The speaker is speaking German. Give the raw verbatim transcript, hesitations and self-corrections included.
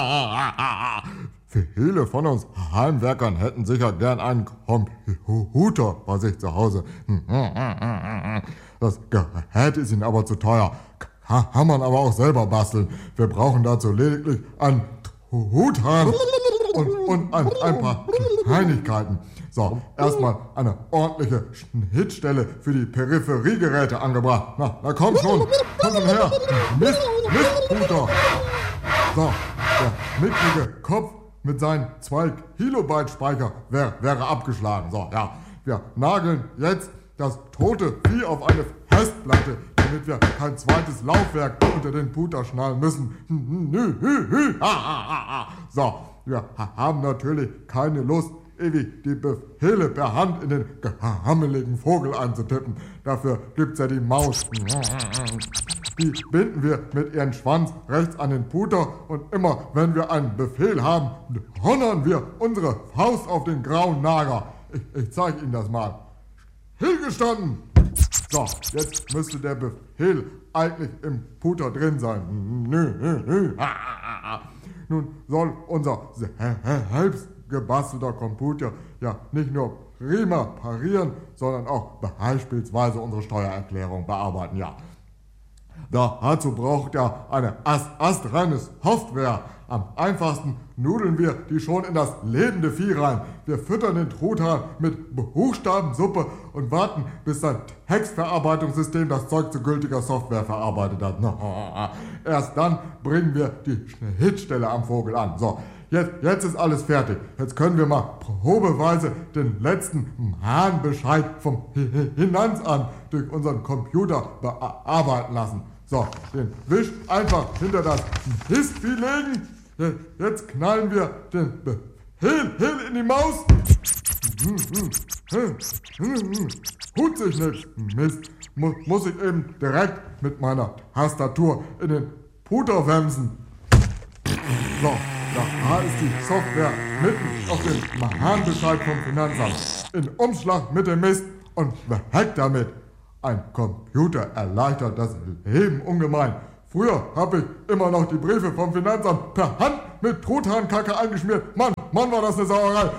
Viele von uns Heimwerkern hätten sicher gern einen Computer bei sich zu Hause. Das Gerät ist ihnen aber zu teuer. Kann man aber auch selber basteln. Wir brauchen dazu lediglich einen Truthahn und, und ein, ein paar Kleinigkeiten. So, erstmal eine ordentliche Schnittstelle für die Peripheriegeräte angebracht. Na, na komm schon, komm schon her. Mist, Mistputer. So, der mickrige Kopf mit seinen zwei Kilobyte Speicher wär, wäre abgeschlagen. So, ja, wir nageln jetzt das tote Vieh auf eine Festplatte, damit wir kein zweites Laufwerk unter den Puter schnallen müssen. So, wir haben natürlich keine Lust, ewig die Befehle per Hand in den gehammeligen Vogel einzutippen. Dafür gibt's ja die Maus. Die binden wir mit ihrem Schwanz rechts an den Puter und immer, wenn wir einen Befehl haben, donnern wir unsere Faust auf den grauen Nager. Ich, ich zeige Ihnen das mal. Stillgestanden! So, jetzt müsste der Befehl eigentlich im Puter drin sein. Nun soll unser selbst gebastelter Computer ja nicht nur prima parieren, sondern auch beispielsweise unsere Steuererklärung bearbeiten, ja. Dazu braucht er eine ast astreine Software. Am einfachsten nudeln wir die schon in das lebende Vieh rein. Wir füttern den Truthahn mit Buchstabensuppe und warten, bis sein Textverarbeitungssystem das Zeug zu gültiger Software verarbeitet hat. Erst dann bringen wir die Schnittstelle am Vogel an. So, jetzt, jetzt ist alles fertig. Jetzt können wir mal probeweise den letzten Mahnbescheid vom Finanzamt durch unseren Computer bearbeiten lassen. So, den Wisch einfach hinter das Mistvieh legen. Jetzt knallen wir den Befehl in die Maus. Tut sich nicht. Mist. Mu muss ich eben direkt mit meiner Tastatur in den Puter wemsen. So, da ist die Software mitten auf dem Mahnbescheid vom Finanzamt. In Umschlag mit dem Mist und weg damit. Ein Computer erleichtert das Leben ungemein. Früher habe ich immer noch die Briefe vom Finanzamt per Hand mit Truthahnkacke eingeschmiert. Mann, Mann, war das eine Sauerei.